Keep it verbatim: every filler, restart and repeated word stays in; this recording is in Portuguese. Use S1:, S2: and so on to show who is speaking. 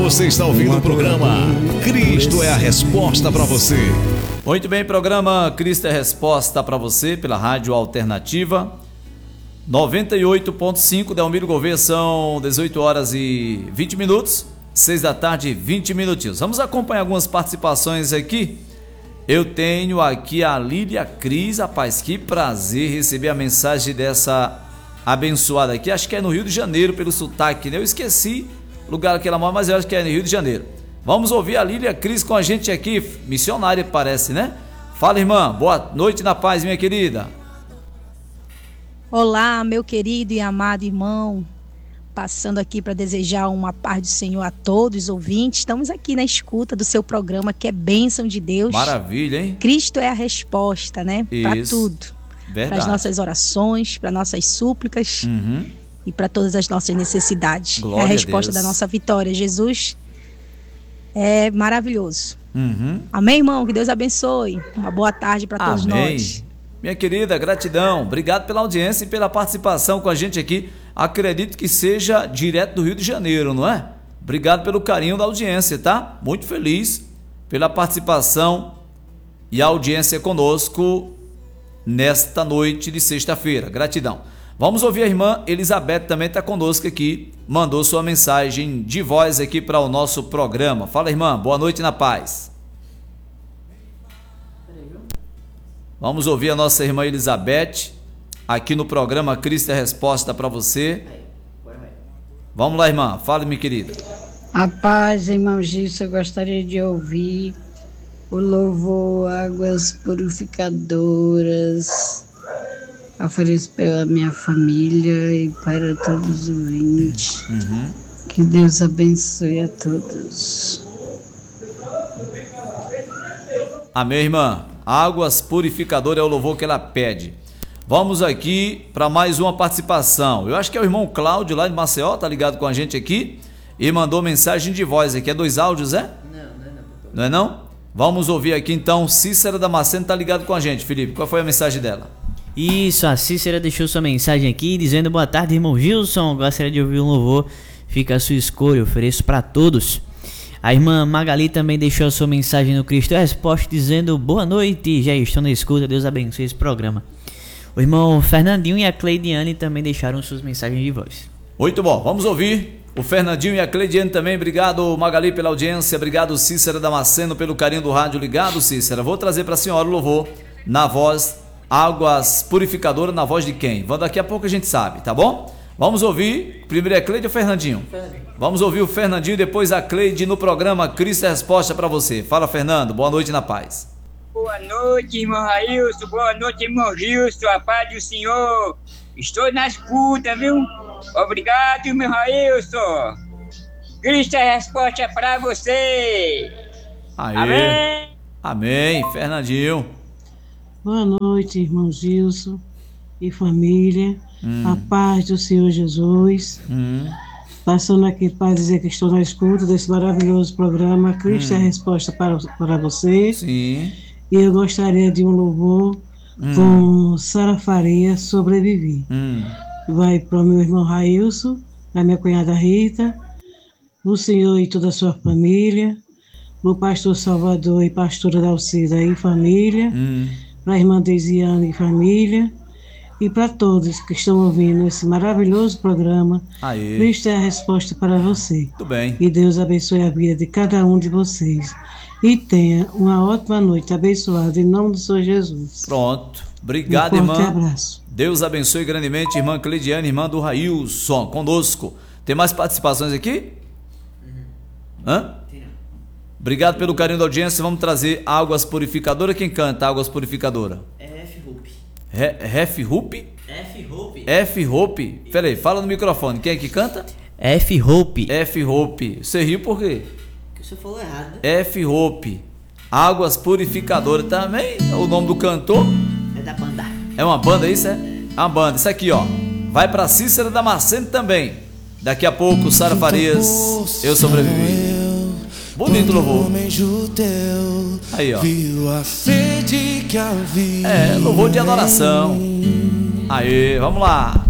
S1: Você está ouvindo o programa Cristo é a Resposta para você.
S2: Muito bem, programa Cristo é a Resposta para você pela Rádio Alternativa noventa e oito ponto cinco. Delmiro Gouveia, são dezoito horas e vinte minutos, seis da tarde, vinte minutinhos. Vamos acompanhar algumas participações aqui. Eu tenho aqui a Lília Cris. Rapaz, que prazer receber a mensagem dessa abençoada aqui. Acho que é no Rio de Janeiro, pelo sotaque, né? Eu esqueci o lugar que ela mora, mas eu acho que é no Rio de Janeiro. Vamos ouvir a Lília Cris com a gente aqui, missionária parece, né? Fala, irmã, boa noite na paz, minha querida.
S3: Olá, meu querido e amado irmão, passando aqui para desejar uma paz do Senhor a todos os ouvintes. Estamos aqui na escuta do seu programa, que é bênção de Deus.
S2: Maravilha, hein?
S3: Cristo é a resposta, né? Para tudo.
S2: Verdade.
S3: Para as nossas orações, para nossas súplicas, uhum, e para todas as nossas necessidades.
S2: Glória
S3: é a resposta
S2: a
S3: da nossa vitória. Jesus é maravilhoso.
S2: Uhum.
S3: Amém, irmão? Que Deus abençoe. Uma boa tarde para todos
S2: Amém.
S3: nós.
S2: Minha querida, gratidão. Obrigado pela audiência e pela participação com a gente aqui. Acredito que seja direto do Rio de Janeiro, não é? Obrigado pelo carinho da audiência, tá? Muito feliz pela participação e a audiência conosco nesta noite de sexta-feira. Gratidão. Vamos ouvir a irmã Elizabeth, também está conosco aqui, mandou sua mensagem de voz aqui para o nosso programa. Fala, irmã, boa noite na paz. Vamos ouvir a nossa irmã Elizabeth aqui no programa Cristo é a Resposta para você. Vamos lá, irmã, fala, minha querida.
S4: A paz, irmão Gilson, eu gostaria de ouvir o louvor Águas Purificadoras. Ofereço pela minha família e para todos os ouvintes. Uhum. Que Deus abençoe a todos.
S2: Amém, irmã. Águas Purificadoras é o louvor que ela pede. Vamos aqui para mais uma participação. Eu acho que é o irmão Cláudio lá de Maceió, tá ligado com a gente aqui e mandou mensagem de voz aqui. É dois áudios, é?
S5: Não, não é não.
S2: Não é não? Vamos ouvir aqui então. Cícera Damasceno tá ligado com a gente. Felipe, qual foi a mensagem dela?
S5: Isso, a Cícera deixou sua mensagem aqui dizendo: boa tarde, irmão Gilson, gostaria de ouvir um louvor, fica a sua escolha, ofereço para todos. A irmã Magali também deixou a sua mensagem no Cristo é a Resposta dizendo: boa noite, já estou na escuta, Deus abençoe esse programa. O irmão Fernandinho e a Cleidiane também deixaram suas mensagens de voz.
S2: Muito bom, vamos ouvir o Fernandinho e a Cleidiane também. Obrigado, Magali, pela audiência, obrigado, Cícera Damasceno, pelo carinho do rádio ligado. Cícera, vou trazer para a senhora o louvor na voz Águas Purificadoras, na voz de quem? Daqui a pouco a gente sabe, tá bom? Vamos ouvir, primeiro é Cleide ou Fernandinho? Fernandinho. Vamos ouvir o Fernandinho e depois a Cleide no programa Cristo é a Resposta para você. Fala, Fernando, boa noite na paz.
S6: Boa noite, irmão Railson, boa noite, irmão Gilson, a paz do Senhor. Estou na escuta, viu? Obrigado, irmão Railson. Cristo é a Resposta para você.
S2: Aê.
S6: Amém.
S2: Amém, Fernandinho.
S7: Boa noite, irmão Gilson e família. Hum. A paz do Senhor Jesus. Hum. Passando aqui para dizer que estou na escuta desse maravilhoso programa Cristo hum. é a Resposta para, para você.
S2: Sim.
S7: E eu gostaria de um louvor hum. com Sara Faria, Sobrevivi. Hum. Vai para o meu irmão Railson, a minha cunhada Rita, o senhor e toda a sua família, o pastor Salvador e pastora Dalcida e família, hum. para a irmã Deisiane e família, e para todos que estão ouvindo esse maravilhoso programa.
S2: Aê.
S7: Cristo é a Resposta para você.
S2: Tudo bem.
S7: E Deus abençoe a vida de cada um de vocês. E tenha uma ótima noite abençoada em nome do Senhor Jesus.
S2: Pronto. Obrigado,
S7: um
S2: irmã.
S7: forte abraço.
S2: Deus abençoe grandemente, irmã Cleidiane, irmã do Railson, conosco. Tem mais participações aqui? Hã? Obrigado pelo carinho da audiência. Vamos trazer Águas Purificadoras. Quem canta Águas Purificadoras?
S5: É F. Hope.
S2: F. Hope?
S5: F. Hope.
S2: F. Hope. Peraí, fala no microfone. Quem é que canta?
S5: F. Hope.
S2: F. Hope. Você riu por quê?
S5: Porque você falou errado, né?
S2: F. Hope. Águas Purificadoras. Também é o nome do cantor?
S5: É da banda.
S2: É uma banda isso, é? É uma banda. Isso aqui, ó. Vai pra Cícera Damasceno também. Daqui a pouco, Sara Farias, Eu Sobrevivi. Bonito louvor. Aí, ó. É, louvor de adoração. Aí, vamos lá.